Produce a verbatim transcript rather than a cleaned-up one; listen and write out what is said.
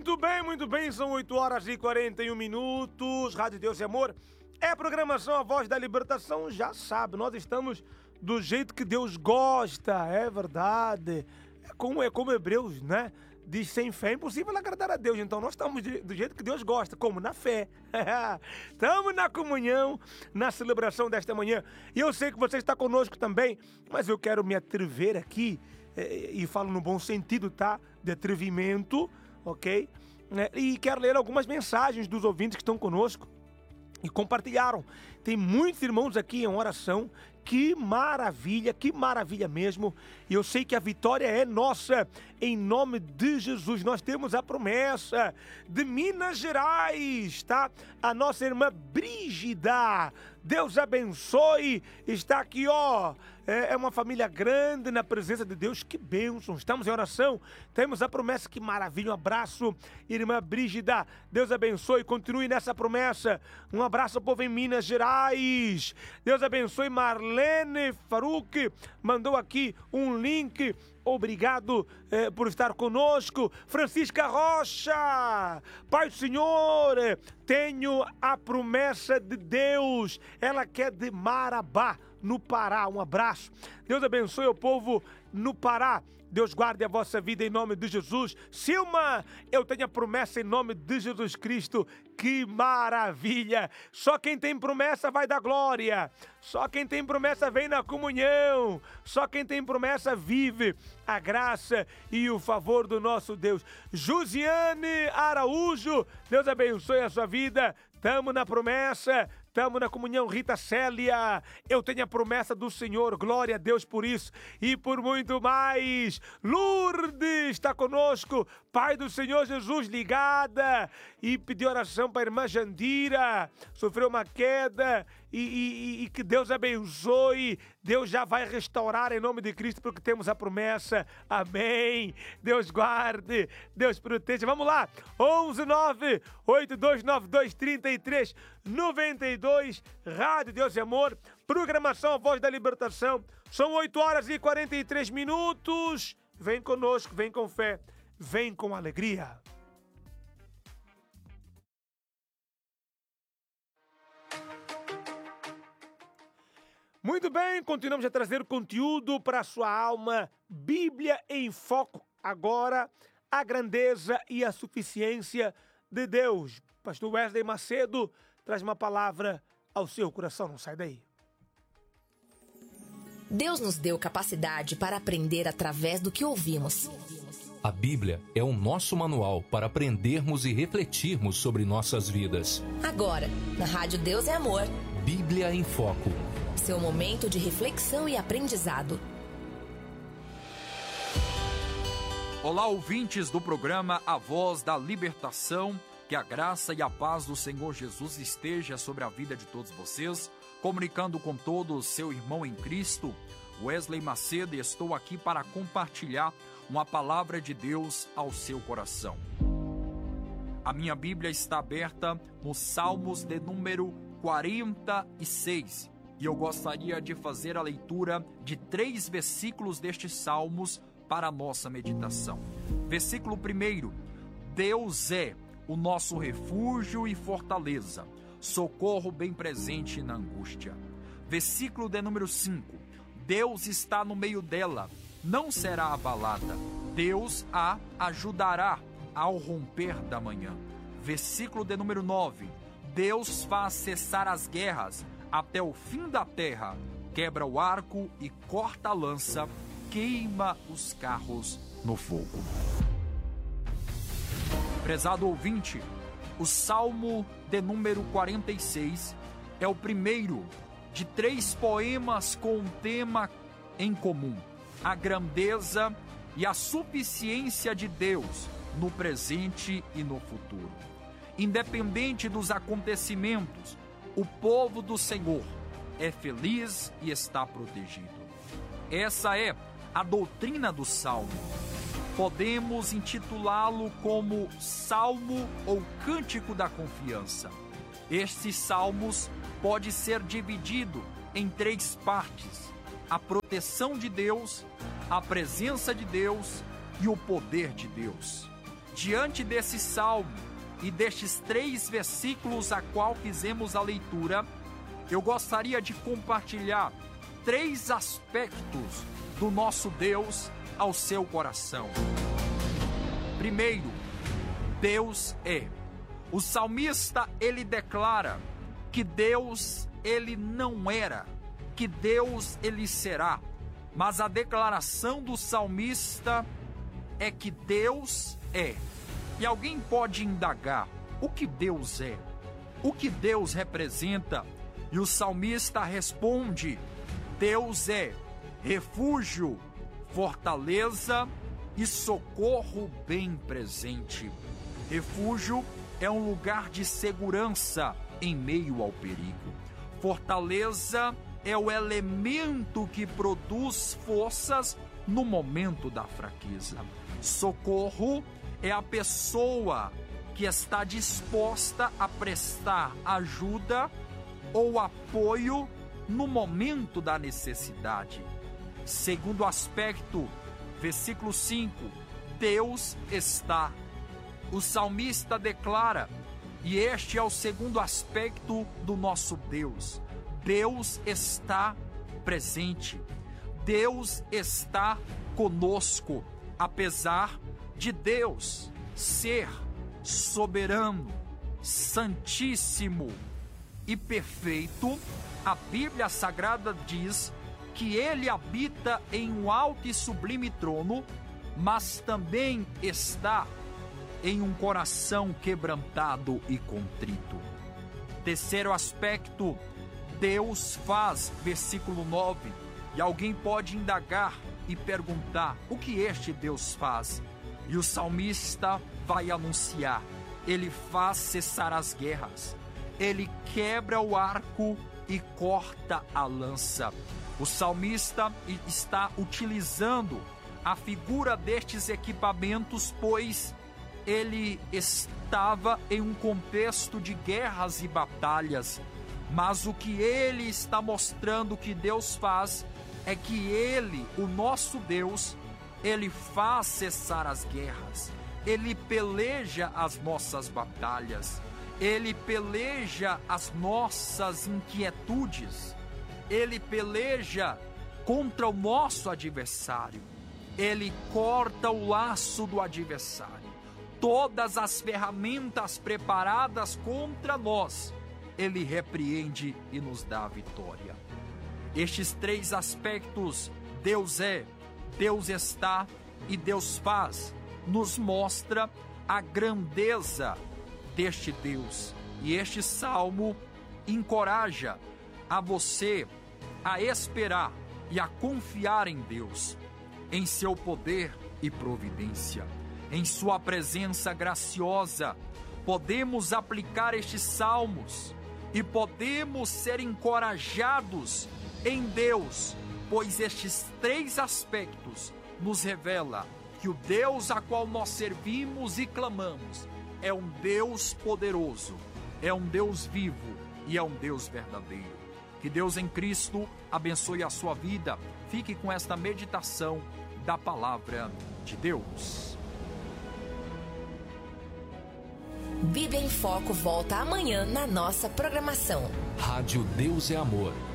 Muito bem, muito bem, são oito horas e quarenta e um minutos. Rádio Deus e Amor é a programação A Voz da Libertação, já sabe, nós estamos do jeito que Deus gosta, é verdade. É como, é como Hebreus, né? Diz, sem fé é impossível agradar a Deus. Então nós estamos de, do jeito que Deus gosta, como? Na fé. Estamos na comunhão, na celebração desta manhã. E eu sei que você está conosco também, mas eu quero me atrever aqui, é, e falo no bom sentido, tá? De atrevimento, ok? É, e quero ler algumas mensagens dos ouvintes que estão conosco e compartilharam. Tem muitos irmãos aqui em oração. Que maravilha, que maravilha mesmo. E eu sei que a vitória é nossa, em nome de Jesus. Nós temos a promessa de Minas Gerais, tá? A nossa irmã Brígida, Deus abençoe, está aqui, ó. É uma família grande na presença de Deus, que bênção. Estamos em oração, temos a promessa, que maravilha. Um abraço, irmã Brígida, Deus abençoe, continue nessa promessa. Um abraço ao povo em Minas Gerais. Deus abençoe. Marlene Faruque mandou aqui um link. Obrigado eh, por estar conosco. Francisca Rocha, Pai do Senhor, eh, tenho a promessa de Deus. Ela quer de Marabá, no Pará. Um abraço. Deus abençoe o povo no Pará. Deus guarde a vossa vida em nome de Jesus. Silma, eu tenho a promessa em nome de Jesus Cristo. Que maravilha! Só quem tem promessa vai dar glória. Só quem tem promessa vem na comunhão. Só quem tem promessa vive a graça e o favor do nosso Deus. Josiane Araújo, Deus abençoe a sua vida. Tamo na promessa, tamo na comunhão. Rita Célia, eu tenho a promessa do Senhor, glória a Deus por isso e por muito mais. Lourdes está conosco, Pai do Senhor Jesus, ligada, e pediu oração para a irmã Jandira, sofreu uma queda, e, e, e que Deus abençoe. Deus já vai restaurar em nome de Cristo, porque temos a promessa, amém. Deus guarde, Deus proteja. Vamos lá, onze nove oito dois nove dois três três nove dois, Rádio Deus e Amor, programação A Voz da Libertação. São oito horas e quarenta e três minutos. Vem conosco, vem com fé, vem com alegria. Muito bem, continuamos a trazer conteúdo para a sua alma. Bíblia em Foco. Agora, a grandeza e a suficiência de Deus. Pastor Wesley Macedo traz uma palavra ao seu coração. Não sai daí. Deus nos deu capacidade para aprender através do que ouvimos. A Bíblia é o nosso manual para aprendermos e refletirmos sobre nossas vidas. Agora, na Rádio Deus é Amor. Bíblia em Foco. Seu momento de reflexão e aprendizado. Olá, ouvintes do programa A Voz da Libertação. Que a graça e a paz do Senhor Jesus esteja sobre a vida de todos vocês. Comunicando com todos, seu irmão em Cristo, Wesley Macedo, e estou aqui para compartilhar uma palavra de Deus ao seu coração. A minha Bíblia está aberta nos Salmos de número quarenta e seis. E eu gostaria de fazer a leitura de três versículos destes Salmos para a nossa meditação. Versículo primeiro: Deus é o nosso refúgio e fortaleza, socorro bem presente na angústia. Versículo de número cinco: Deus está no meio dela, não será abalada. Deus a ajudará ao romper da manhã. Versículo de número nove: Deus faz cessar as guerras até o fim da terra, quebra o arco e corta a lança, queima os carros no fogo. Prezado ouvinte, o Salmo de número quarenta e seis é o primeiro de três poemas com um tema em comum: a grandeza e a suficiência de Deus no presente e no futuro. Independente dos acontecimentos, o povo do Senhor é feliz e está protegido. Essa é a doutrina do Salmo. Podemos intitulá-lo como Salmo ou Cântico da Confiança. Estes salmos pode ser dividido em três partes: a proteção de Deus, a presença de Deus e o poder de Deus. diante desse salmo e destes três versículos a qual fizemos a leitura, eu gostaria de compartilhar três aspectos do nosso Deus ao seu coração. Primeiro, Deus é. O salmista, ele declara que Deus, ele não era, que Deus, ele será. Mas a declaração do salmista é que Deus é. E alguém pode indagar, o que Deus é? O que Deus representa? E o salmista responde, Deus é refúgio, fortaleza e socorro bem presente. Refúgio é um lugar de segurança em meio ao perigo. Fortaleza é o elemento que produz forças no momento da fraqueza. Socorro é a pessoa que está disposta a prestar ajuda ou apoio no momento da necessidade. Segundo aspecto, versículo cinco, Deus está. O salmista declara, e este é o segundo aspecto do nosso Deus, Deus está presente, Deus está conosco, apesar de Deus ser soberano, santíssimo e perfeito. A Bíblia Sagrada diz que ele habita em um alto e sublime trono, mas também está em um coração quebrantado e contrito. Terceiro aspecto, Deus faz, versículo nove, e alguém pode indagar e perguntar, o que este Deus faz? E o salmista vai anunciar, ele faz cessar as guerras, ele quebra o arco e corta a lança. O salmista está utilizando a figura destes equipamentos, pois ele estava em um contexto de guerras e batalhas, mas o que ele está mostrando que Deus faz é que ele, o nosso Deus, ele faz cessar as guerras, ele peleja as nossas batalhas, ele peleja as nossas inquietudes, ele peleja contra o nosso adversário, ele corta o laço do adversário. Todas as ferramentas preparadas contra nós, ele repreende e nos dá a vitória. Estes três aspectos, Deus é, Deus está e Deus faz, nos mostra a grandeza deste Deus. E este salmo encoraja a você a esperar e a confiar em Deus, em seu poder e providência. Em sua presença graciosa, podemos aplicar estes salmos e podemos ser encorajados em Deus, pois estes três aspectos nos revela que o Deus a qual nós servimos e clamamos é um Deus poderoso, é um Deus vivo e é um Deus verdadeiro. Que Deus em Cristo abençoe a sua vida. Fique com esta meditação da palavra de Deus. Bíblia em Foco volta amanhã na nossa programação. Rádio Deus é Amor.